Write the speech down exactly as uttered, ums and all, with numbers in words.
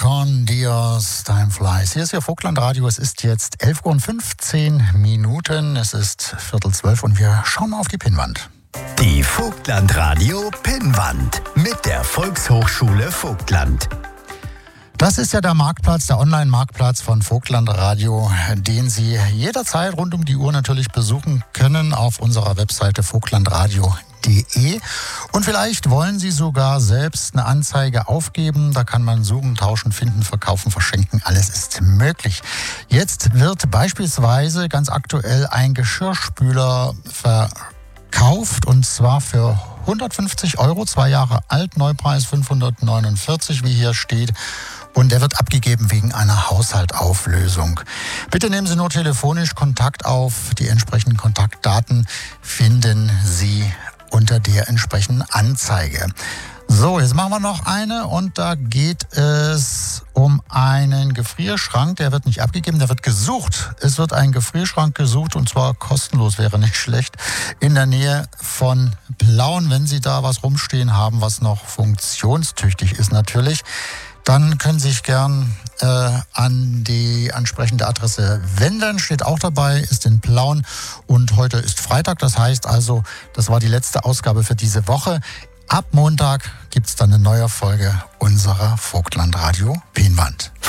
con Dios, time flies. Hier ist Ihr Vogtlandradio. Es ist jetzt elf Uhr und fünfzehn Minuten. Es ist Viertel zwölf und wir schauen mal auf die Pinnwand. Die Vogtlandradio Pinnwand mit der Volkshochschule Vogtland. Das ist ja der Marktplatz, der Online-Marktplatz von Vogtlandradio, den Sie jederzeit rund um die Uhr natürlich besuchen können auf unserer Webseite vogtlandradio punkt de. Und vielleicht wollen Sie sogar selbst eine Anzeige aufgeben. Da kann man suchen, tauschen, finden, verkaufen, verschenken. Alles ist möglich. Jetzt wird beispielsweise ganz aktuell ein Geschirrspüler verkauft und zwar für hundertfünfzig Euro, zwei Jahre alt, Neupreis fünfhundertneunundvierzig, wie hier steht. Und er wird abgegeben wegen einer Haushaltsauflösung. Bitte nehmen Sie nur telefonisch Kontakt auf. Die entsprechenden Kontaktdaten finden Sie unter der entsprechenden Anzeige. So, jetzt machen wir noch eine und da geht es um einen Gefrierschrank. Der wird nicht abgegeben, der wird gesucht. Es wird ein Gefrierschrank gesucht und zwar kostenlos, wäre nicht schlecht, in der Nähe von Plauen. Wenn Sie da was rumstehen haben, was noch funktionstüchtig ist natürlich, dann können Sie sich gern äh, an die entsprechende Adresse wenden. Steht auch dabei, ist in Plauen und heute ist Freitag. Das heißt also, das war die letzte Ausgabe für diese Woche. Ab Montag gibt es dann eine neue Folge unserer Vogtlandradio Pinnwand.